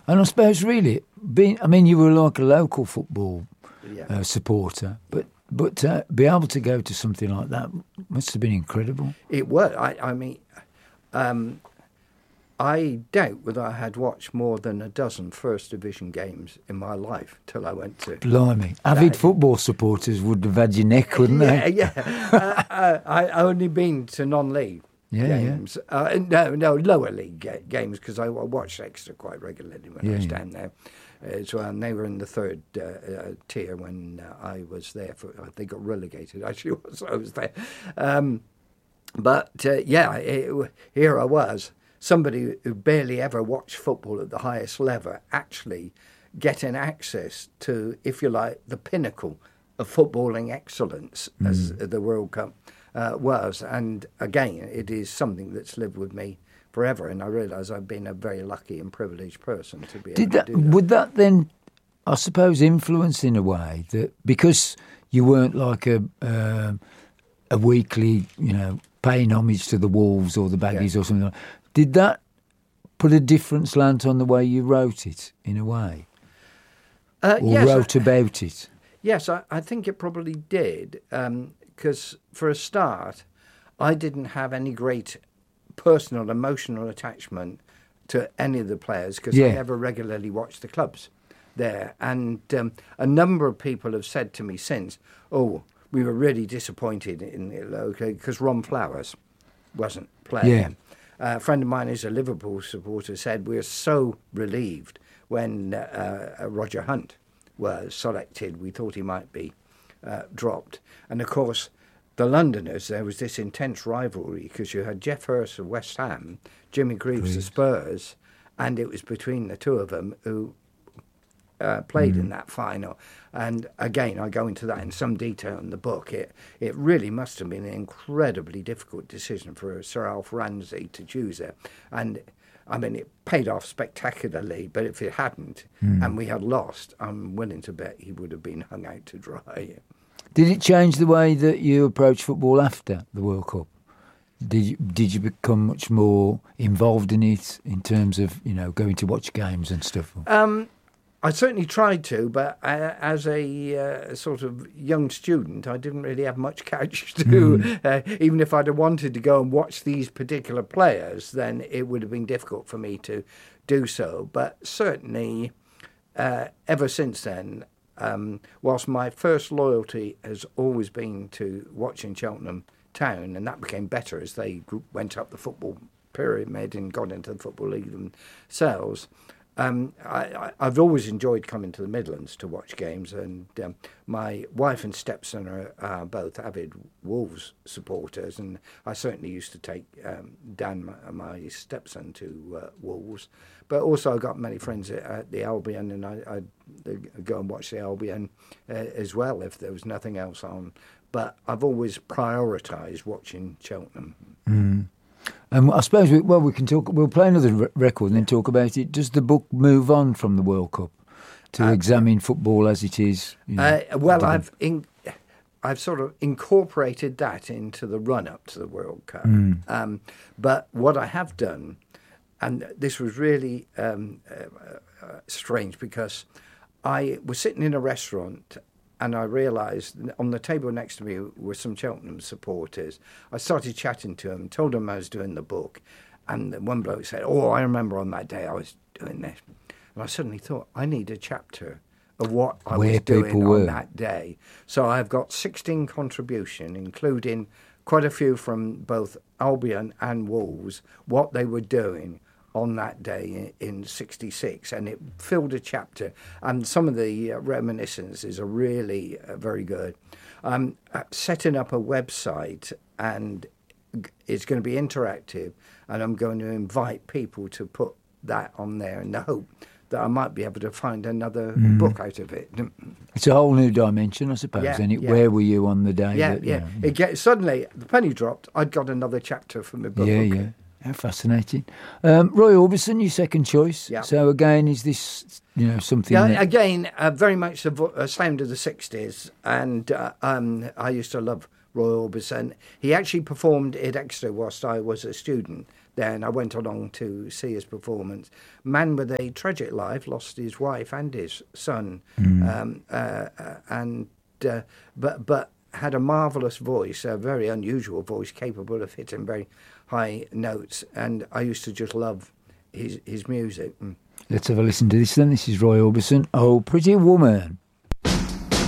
And I suppose really, you were like a local football supporter, but be able to go to something like that must have been incredible. It was. I doubt whether I had watched more than a dozen First Division games in my life till I went to... Blimey. Avid football supporters would have had your neck, wouldn't they? Yeah. I only been to non-league games. Yeah. No, lower league games, because I watched Exeter quite regularly when I was down there as well. And they were in the third tier when I was there. They got relegated, actually, so I was there. Here I was. Somebody who barely ever watched football at the highest level actually getting access to, if you like, the pinnacle of footballing excellence as the World Cup was. And again, it is something that's lived with me forever. And I realise I've been a very lucky and privileged person to be able to do that. Would that then, I suppose, influence in a way that because you weren't like a weekly, paying homage to the Wolves or the Baggies or something like that, did that put a different slant on the way you wrote it, in a way? Wrote about it? Yes, I think it probably did, because for a start, I didn't have any great personal, emotional attachment to any of the players, because I never regularly watched the clubs there. And a number of people have said to me since, we were really disappointed in because Ron Flowers wasn't playing. Yeah. A friend of mine who's a Liverpool supporter said, we're so relieved when Roger Hunt was selected. We thought he might be dropped. And, of course, the Londoners, there was this intense rivalry because you had Geoff Hurst of West Ham, Jimmy Greaves of Spurs, and it was between the two of them who played in that final. And again, I go into that in some detail in the book. It really must have been an incredibly difficult decision for Sir Alf Ramsey to choose it. And it paid off spectacularly, but if it hadn't and we had lost, I'm willing to bet he would have been hung out to dry. Did it change the way that you approached football after the World Cup? Did you become much more involved in it in terms of, going to watch games and stuff? I certainly tried to, but as a sort of young student, I didn't really have much couch to. Even if I'd have wanted to go and watch these particular players, then it would have been difficult for me to do so. But certainly, ever since then, whilst my first loyalty has always been to watching Cheltenham Town, and that became better as they went up the football pyramid and got into the Football League themselves. I've always enjoyed coming to the Midlands to watch games, and my wife and stepson are both avid Wolves supporters, and I certainly used to take Dan, my stepson, to Wolves. But also I got many friends at the Albion, and I'd go and watch the Albion as well if there was nothing else on. But I've always prioritised watching Cheltenham. And I suppose we can talk. We'll play another record and then talk about it. Does the book move on from the World Cup to examine football as it is? I've sort of incorporated that into the run up to the World Cup. But what I have done, and this was really strange, because I was sitting in a restaurant. And I realised on the table next to me were some Cheltenham supporters. I started chatting to them, told them I was doing the book. And one bloke said, I remember on that day I was doing this. And I suddenly thought, I need a chapter of what I was doing on that day. So I've got 16 contributions, including quite a few from both Albion and Wolves, what they were doing on that day in 66, and it filled a chapter, and some of the reminiscences are really very good. I'm setting up a website, and it's going to be interactive, and I'm going to invite people to put that on there in the hope that I might be able to find another book out of it. It's a whole new dimension, I suppose. Where were you on the day? Suddenly, the penny dropped. I'd got another chapter from my book. Yeah. How fascinating. Roy Orbison, your second choice. Yeah. So again, is this something? Yeah, again, very much a sound of the 60s, and I used to love Roy Orbison. He actually performed at Exeter whilst I was a student then I went along to see his performance. Man with a tragic life, lost his wife and his son, but had a marvellous voice, a very unusual voice, capable of hitting very high notes, and I used to just love his music. Let's have a listen to this then. This is Roy Orbison, Oh Pretty Woman.